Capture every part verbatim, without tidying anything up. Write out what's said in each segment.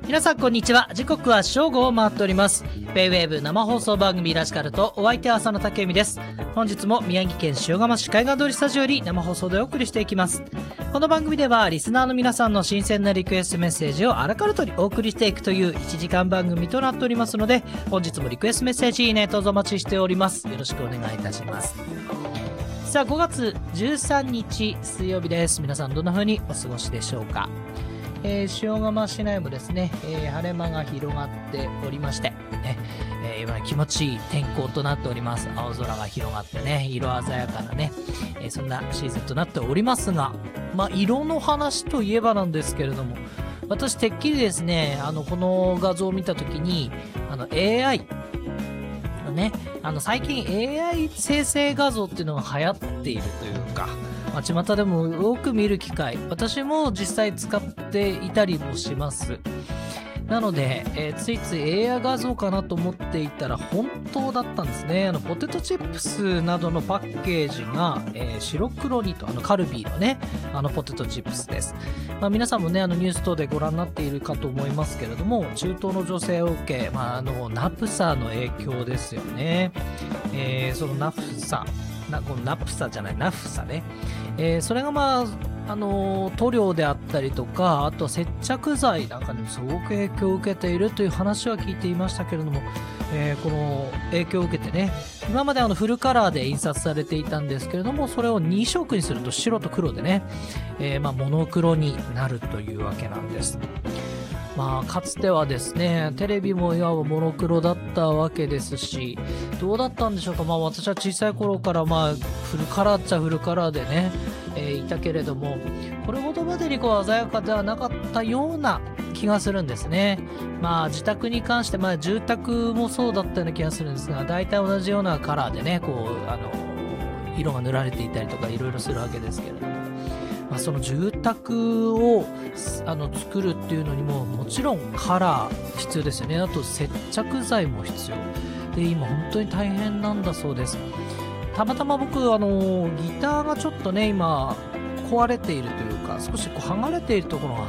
皆さんこんにちは。時刻は正午を回っております。ベイウェーブ生放送番組ラジカルとお相手は浅野武美です。本日も宮城県塩釜市海岸通りスタジオより生放送でお送りしていきます。この番組ではリスナーの皆さんの新鮮なリクエストメッセージをあらかるとりお送りしていくといういちじかん番組となっておりますので、本日もリクエストメッセージねどうぞお待ちしております。よろしくお願いいたします。さあごがつじゅうさんにち水曜日です。皆さんどんな風にお過ごしでしょうか。えー、塩釜市内もですね、えー、晴れ間が広がっておりまして、ねえー、今気持ちいい天候となっております。青空が広がってね、色鮮やかなね、えー、そんなシーズンとなっておりますが、まあ色の話といえばなんですけれども、私てっきりですね、あのこの画像を見たときにあの エーアイのね、あの最近 エーアイ 生成画像っていうのが流行っているというか、まあ、巷でも多く見る機会、私も実際使っていたりもします。なので、えー、ついつい エーアイ 画像かなと思っていたら本当だったんですね。あのポテトチップスなどのパッケージが、えー、白黒にと、あのカルビーのね、あのポテトチップスです。まあ、皆さんもね、あのニュース等でご覧になっているかと思いますけれども、中東の女性を受け、まあ、あのナプサの影響ですよね。えー、そのナプサなこのナプサじゃないナフサね、えー、それがまああのー、塗料であったりとか、あと接着剤なんかにもすごく影響を受けているという話は聞いていましたけれども、えー、この影響を受けてね、今まであのフルカラーで印刷されていたんですけれども、それをに色にすると白と黒でね、えー、まあモノクロになるというわけなんです。まあかつてはですね、テレビもいわばモノクロだったわけですし、どうだったんでしょうか。まあ私は小さい頃からまあフルカラーっちゃフルカラーでね、えー、いたけれども、これほどまでにこう鮮やかではなかったような気がするんですね。まあ自宅に関して、まあ住宅もそうだったような気がするんですが、大体同じようなカラーでね、こうあの色が塗られていたりとかいろいろするわけですけれども、まあ、その住宅をあの作るっていうのにももちろんカラー必要ですよね。あと接着剤も必要で、今本当に大変なんだそうです。たまたま僕あのギターがちょっとね今壊れているというか、少しこう剥がれているところがあって、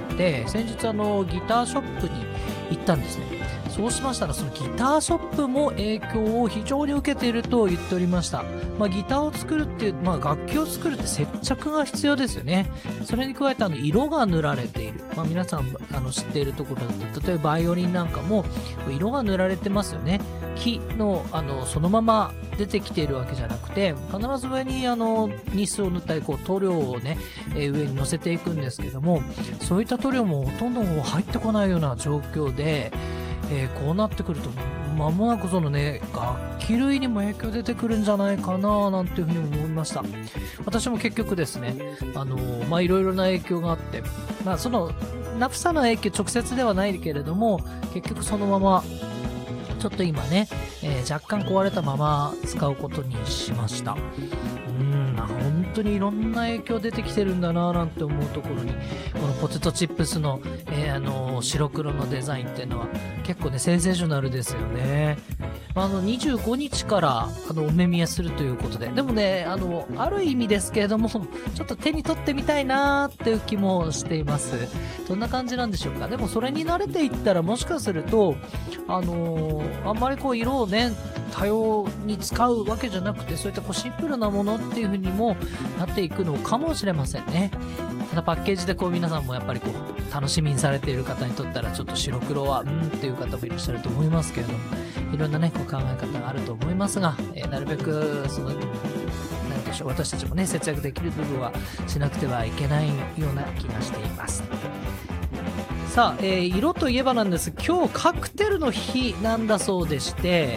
先日あのギターショップに行ったんですね。そうしましたら、そのギターショップも影響を非常に受けていると言っておりました。まあ、ギターを作るっていう、まあ、楽器を作るって接着が必要ですよね。それに加えてあの色が塗られている、まあ、皆さんあの知っているところだと、例えばバイオリンなんかも色が塗られてますよね。木のあのそのまま出てきているわけじゃなくて、必ず上にあのニスを塗ったりこう塗料をね、えー、上に乗せていくんですけども、そういった塗料もほとんど入ってこないような状況で、えー、こうなってくると間もなくそのね楽器類にも影響出てくるんじゃないかななんていうふうに思いました。私も結局ですね、あのー、まあいろいろな影響があって、まあそのナプサの影響直接ではないけれども、結局そのままちょっと今ね、えー、若干壊れたまま使うことにしました。うーん、本当にいろんな影響出てきてるんだななんて思うところに、このポテトチップスの、えー、あの白黒のデザインっていうのは結構ねセンセーショナルですよね。あのにじゅうごにちからあのお目見えするということで、でもねあのある意味ですけれども、ちょっと手に取ってみたいなーっていう気もしています。どんな感じなんでしょうか。でもそれに慣れていったら、もしかするとあのー、あんまりこう色をね多様に使うわけじゃなくて、そういったこうシンプルなものっていう風にもなっていくのかもしれませんね。ただパッケージでこう皆さんもやっぱりこう楽しみにされている方にとったら、ちょっと白黒はうんっていう方もいらっしゃると思いますけれども、いろんなねこう考え方があると思いますが、えー、なるべくその何でしょう、私たちもね節約できる部分はしなくてはいけないような気がしています。さあ、えー、色といえばなんです。今日カクテルの日なんだそうでして、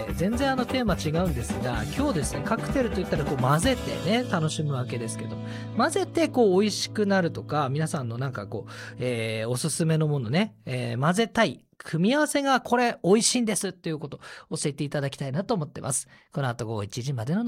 全然あのテーマ違うんですが、今日ですね、カクテルといったらこう混ぜてね楽しむわけですけど、混ぜてこう美味しくなるとか、皆さんのなんかこう、えー、おすすめのものね、えー、混ぜたい組み合わせがこれ美味しいんですっていうことを教えていただきたいなと思ってます。この後午後いちじまでの